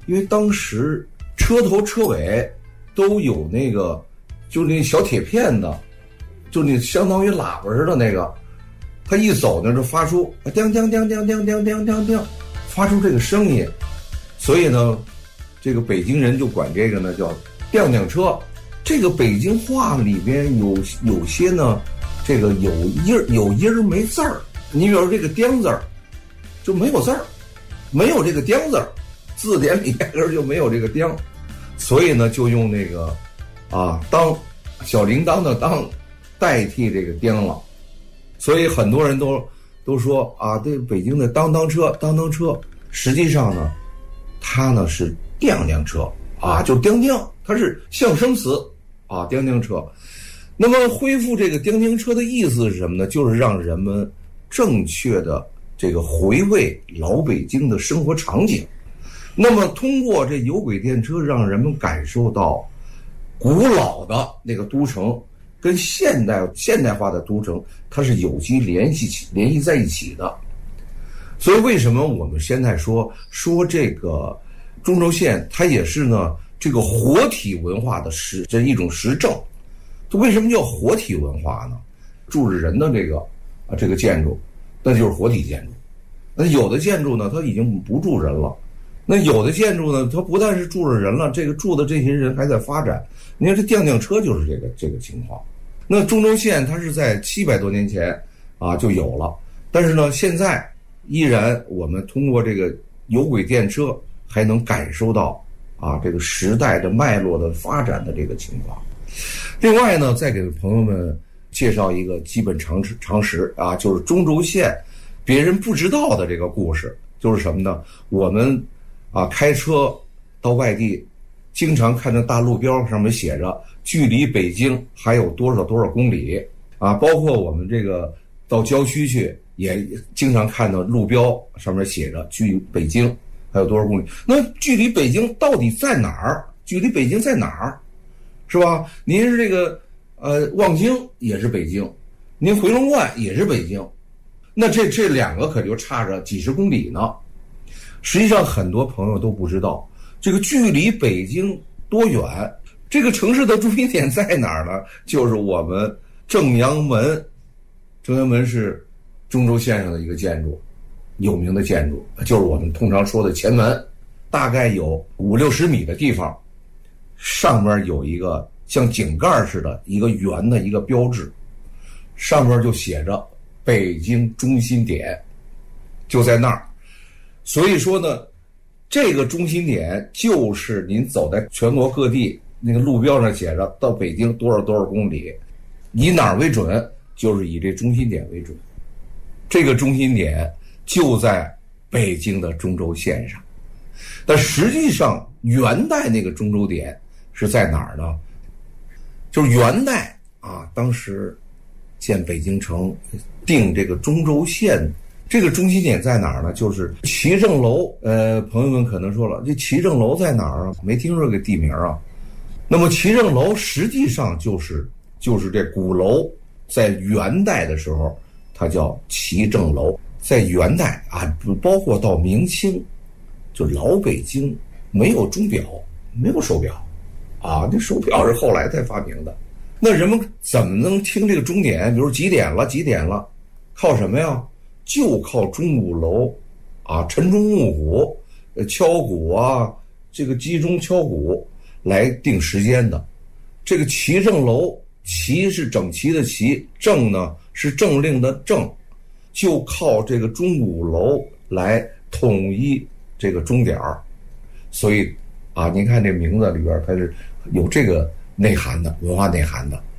因为当时车头车尾都有那个，就那小铁片的，就那相当于喇叭似的那个，它一走呢就发出叮叮叮叮叮叮叮叮叮，发出这个声音，所以呢，这个北京人就管这个呢叫叮叮车。这个北京话里边有些呢，这个有音没字儿。你比如说这个叮字儿，就没有字儿，没有这个叮字儿，字典里压根就没有这个叮，所以呢就用那个当小铃铛的当代替这个叮了。所以很多人都说这北京的当当车，实际上呢，它呢是叮叮车就叮叮，它是象声词叮叮车。那么恢复这个叮叮车的意思是什么呢？就是让人们正确的这个回味老北京的生活场景。那么通过这有轨电车，让人们感受到古老的那个都城跟现代化的都城它是有机联系在一起的。所以为什么我们现在说这个中轴线它也是呢这个活体文化的这一种实证。它为什么叫活体文化呢？住着人的这个建筑，那就是活体建筑。那有的建筑呢，它已经不住人了。那有的建筑呢，它不但是住着人了，这个住的这些人还在发展。你看这叮叮车就是这个情况。那中轴线它是在700多年前就有了，但是呢，现在依然我们通过这个有轨电车还能感受到这个时代的脉络的发展的这个情况。另外呢，再给朋友们介绍一个基本常识就是中轴线别人不知道的这个故事，就是什么呢？我们开车到外地，经常看到大路标上面写着距离北京还有多少多少公里包括我们这个到郊区去，也经常看到路标上面写着距离北京还有多少公里。那距离北京到底在哪儿？距离北京在哪儿？是吧？您是这个望京也是北京，您回龙观也是北京，那这两个可就差着几十公里呢。实际上很多朋友都不知道这个距离北京多远。这个城市的中心点在哪儿呢？就是我们正阳门。正阳门是中轴线上的一个建筑，有名的建筑，就是我们通常说的前门，大概有50-60米的地方，上面有一个像井盖似的一个圆的一个标志，上面就写着北京中心点，就在那儿。所以说呢，这个中心点就是您走在全国各地那个路标上写着到北京多少多少公里，以哪儿为准？就是以这中心点为准。这个中心点就在北京的中轴线上。但实际上元代那个中轴点是在哪儿呢？就是元代当时建北京城定这个中轴线，这个中心点在哪儿呢？就是齐正楼。朋友们可能说了，这齐正楼在哪儿啊？没听说这个地名啊。那么齐正楼实际上就是这鼓楼，在元代的时候它叫齐正楼。在元代包括到明清，就老北京没有钟表，没有手表这手表是后来才发明的。那人们怎么能听这个钟点？比如几点了，靠什么呀？就靠钟鼓楼晨钟暮鼓，敲鼓这个击钟敲鼓来定时间的。这个齐正楼，齐是整齐的齐，正呢是政令的正，就靠这个钟鼓楼来统一这个钟点儿。所以您看这名字里边它是有这个内涵的，文化内涵的。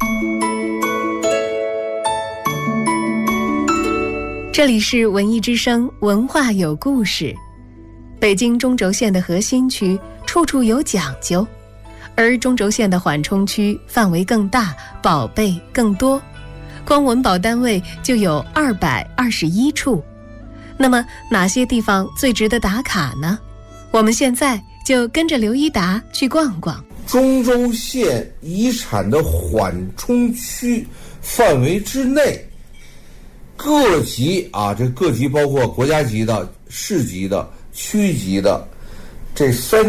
这里是文艺之声，文化有故事。北京中轴线的核心区处处有讲究，而中轴线的缓冲区范围更大，保贝更多，光文保单位就有221处。那么哪些地方最值得打卡呢？我们现在就跟着刘一达去逛逛。 中轴线遗产的缓冲区范围之内，各级这各级包括国家级的、市级的、区级的，这3